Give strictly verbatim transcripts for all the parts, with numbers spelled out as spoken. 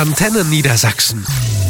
Antenne Niedersachsen.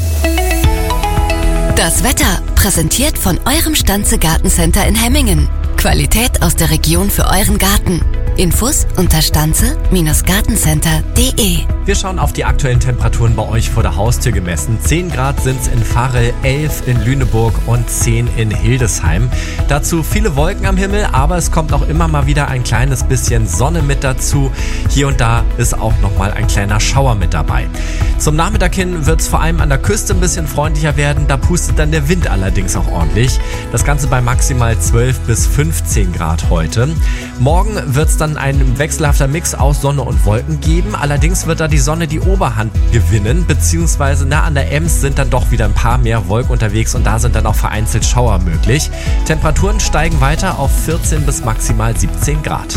Das Wetter, präsentiert von eurem Stanze Gartencenter in Hemmingen. Qualität aus der Region für euren Garten. Infos unter stanze Gartencenter punkt de. Wir schauen auf die aktuellen Temperaturen bei euch vor der Haustür gemessen. zehn Grad sind es in Varel, elf in Lüneburg und zehn in Hildesheim. Dazu viele Wolken am Himmel, aber es kommt auch immer mal wieder ein kleines bisschen Sonne mit dazu. Hier und da ist auch nochmal ein kleiner Schauer mit dabei. Zum Nachmittag hin wird es vor allem an der Küste ein bisschen freundlicher werden. Da pustet dann der Wind allerdings auch ordentlich. Das Ganze bei maximal zwölf bis fünfzehn Grad heute. Morgen wird es dann ein wechselhafter Mix aus Sonne und Wolken geben. Allerdings wird da die Sonne die Oberhand gewinnen, beziehungsweise nah an der Ems sind dann doch wieder ein paar mehr Wolken unterwegs und da sind dann auch vereinzelt Schauer möglich. Temperaturen steigen weiter auf vierzehn bis maximal siebzehn Grad.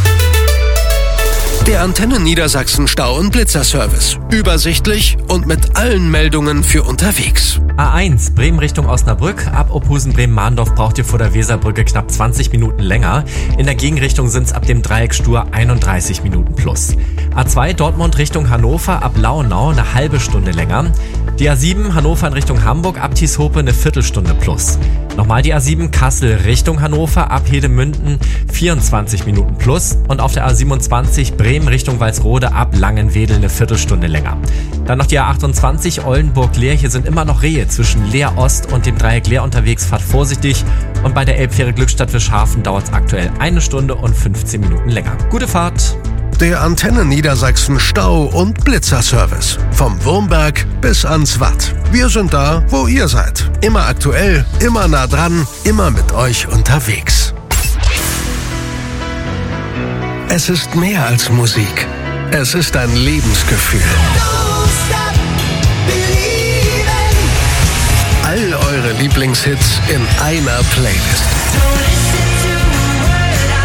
Der Antenne Niedersachsen Stau- und Blitzerservice. Übersichtlich und mit allen Meldungen für unterwegs. A eins, Bremen Richtung Osnabrück. Ab Ophusen Bremen-Mahndorf braucht ihr vor der Weserbrücke knapp zwanzig Minuten länger. In der Gegenrichtung sind es ab dem Dreieck Stur einunddreißig Minuten plus. A zwei, Dortmund Richtung Hannover. Ab Launau eine halbe Stunde länger. Die A sieben, Hannover in Richtung Hamburg. Ab Tieshope eine Viertelstunde plus. Nochmal die A sieben, Kassel Richtung Hannover. Ab Hedemünden vierundzwanzig Minuten plus. Und auf der A siebenundzwanzig, Bremen Richtung Walsrode. Ab Langenwedel eine Viertelstunde länger. Dann noch die A achtundzwanzig, Oldenburg-Leer. Hier sind immer noch Rehe zwischen Leer Ost und dem Dreieck Leer unterwegs. Fahrt vorsichtig. Und bei der Elbfähre Glückstadt Fischhafen dauert es aktuell eine Stunde und fünfzehn Minuten länger. Gute Fahrt! Der Antenne Niedersachsen Stau- und Blitzerservice. Vom Wurmberg bis ans Watt. Wir sind da, wo ihr seid. Immer aktuell, immer nah dran, immer mit euch unterwegs. Es ist mehr als Musik. Es ist ein Lebensgefühl. All eure Lieblingshits in einer Playlist.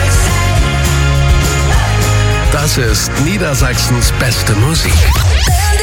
Das ist Niedersachsens beste Musik.